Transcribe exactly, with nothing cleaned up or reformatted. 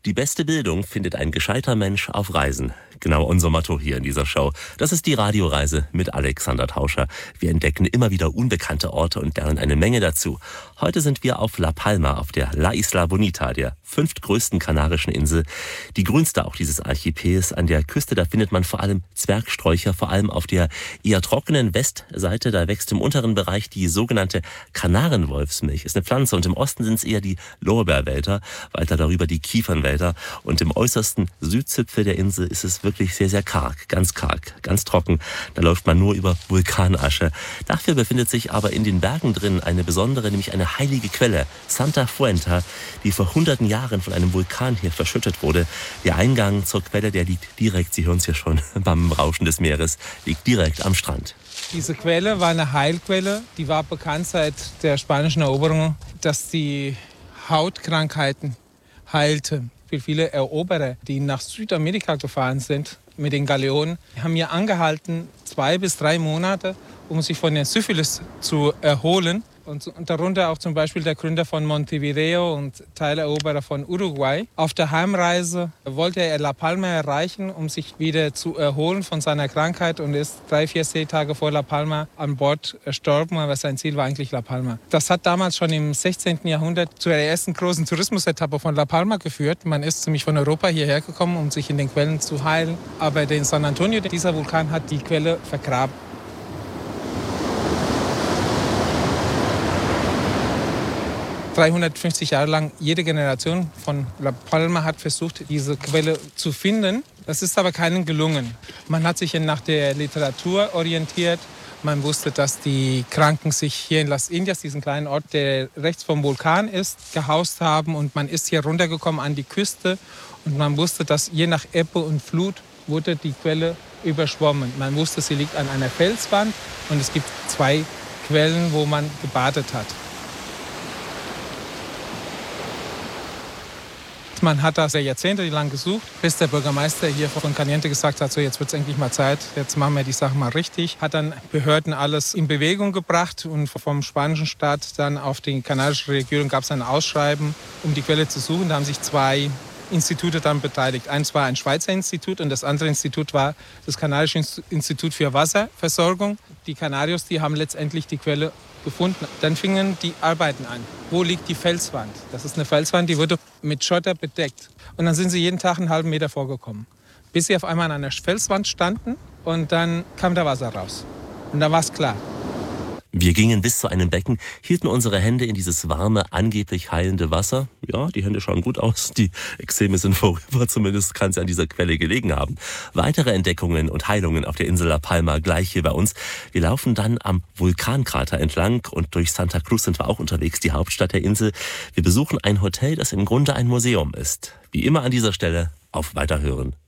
Die beste Bildung findet ein gescheiter Mensch auf Reisen. Genau unser Motto hier in dieser Show. Das ist die Radioreise mit Alexander Tauscher. Wir entdecken immer wieder unbekannte Orte und lernen eine Menge dazu. Heute sind wir auf La Palma, auf der La Isla Bonita, der fünftgrößten kanarischen Insel. Die grünste auch dieses Archipels. An der Küste, da findet man vor allem Zwergsträucher, vor allem auf der eher trockenen Westseite. Da wächst im unteren Bereich die sogenannte Kanarenwolfsmilch. Ist eine Pflanze und im Osten sind es eher die Lorbeerwälder, weiter darüber die Kiefernwälder. Und im äußersten Südzipfel der Insel ist es wirklich sehr, sehr karg, ganz karg, ganz trocken. Da läuft man nur über Vulkanasche. Dafür befindet sich aber in den Bergen drin eine besondere, nämlich eine heilige Quelle, Santa Fuenta, die vor hunderten Jahren von einem Vulkan hier verschüttet wurde. Der Eingang zur Quelle, der liegt direkt, Sie hören es ja schon, beim Rauschen des Meeres, liegt direkt am Strand. Diese Quelle war eine Heilquelle, die war bekannt seit der spanischen Eroberung, dass die Hautkrankheiten heilte. Viele Eroberer, die nach Südamerika gefahren sind mit den Galeonen, haben hier angehalten, zwei bis drei Monate, um sich von der Syphilis zu erholen. Und, und darunter auch zum Beispiel der Gründer von Montevideo und Teileroberer von Uruguay. Auf der Heimreise wollte er La Palma erreichen, um sich wieder zu erholen von seiner Krankheit und ist drei, vier Seetage vor La Palma an Bord gestorben, aber sein Ziel war eigentlich La Palma. Das hat damals schon im sechzehnten Jahrhundert zu der ersten großen Tourismusetappe von La Palma geführt. Man ist ziemlich von Europa hierher gekommen, um sich in den Quellen zu heilen. Aber den San Antonio, dieser Vulkan, hat die Quelle vergraben. dreihundertfünfzig Jahre lang, jede Generation von La Palma hat versucht, diese Quelle zu finden. Das ist aber keinen gelungen. Man hat sich nach der Literatur orientiert. Man wusste, dass die Kranken sich hier in Las Indias, diesen kleinen Ort, der rechts vom Vulkan ist, gehaust haben. Und man ist hier runtergekommen an die Küste. Und man wusste, dass je nach Ebbe und Flut wurde die Quelle überschwommen. Man wusste, sie liegt an einer Felswand. Und es gibt zwei Quellen, wo man gebadet hat. Man hat das jahrzehntelang gesucht, bis der Bürgermeister hier von Caliente gesagt hat, so jetzt wird es endlich mal Zeit, jetzt machen wir die Sache mal richtig. Hat dann Behörden alles in Bewegung gebracht und vom spanischen Staat dann auf die kanarische Regierung gab es ein Ausschreiben, um die Quelle zu suchen. Da haben sich zwei Institute dann beteiligt. Eins war ein Schweizer Institut und das andere Institut war das Kanarische Institut für Wasserversorgung. Die Kanarios, die haben letztendlich die Quelle gefunden. Dann fingen die Arbeiten an. Wo liegt die Felswand? Das ist eine Felswand, die wurde mit Schotter bedeckt. Und dann sind sie jeden Tag einen halben Meter vorgekommen. Bis sie auf einmal an einer Felswand standen und dann kam da Wasser raus. Und dann war es klar. Wir gingen bis zu einem Becken, hielten unsere Hände in dieses warme, angeblich heilende Wasser. Ja, die Hände schauen gut aus, die Ekzeme sind vorüber, zumindest kann es an dieser Quelle gelegen haben. Weitere Entdeckungen und Heilungen auf der Insel La Palma gleich hier bei uns. Wir laufen dann am Vulkankrater entlang und durch Santa Cruz sind wir auch unterwegs, die Hauptstadt der Insel. Wir besuchen ein Hotel, das im Grunde ein Museum ist. Wie immer an dieser Stelle, auf Weiterhören.